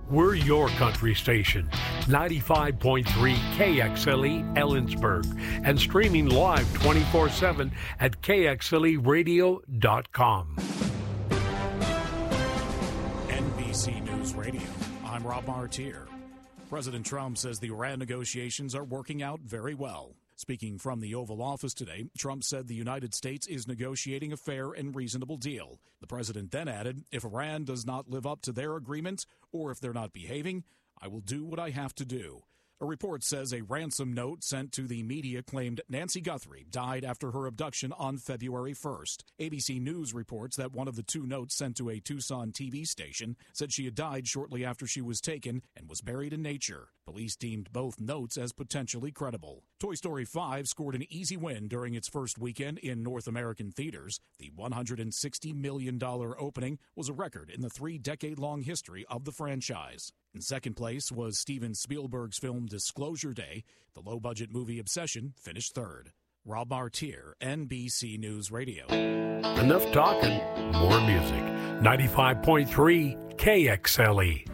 We're your country station, 95.3 KXLE Ellensburg, and streaming live 24/7 at KXLEradio.com. NBC News Radio, I'm Rob Martier. President Trump says the Iran negotiations are working out very well. Speaking from the Oval Office today, Trump said the United States is negotiating a fair and reasonable deal. The president then added, if Iran does not live up to their agreement or if they're not behaving, I will do what I have to do. A report says a ransom note sent to the media claimed Nancy Guthrie died after her abduction on February 1st. ABC News reports that one of the two notes sent to a Tucson TV station said she had died shortly after she was taken and was buried in nature. Police deemed both notes as potentially credible. Toy Story 5 scored an easy win during its first weekend in North American theaters. The $160 million opening was a record in the 3-decade-long history of the franchise. In second place was Steven Spielberg's film Disclosure Day. The low-budget movie Obsession finished third. Rob Martier, NBC News Radio. Enough talking, more music. 95.3 KXLE.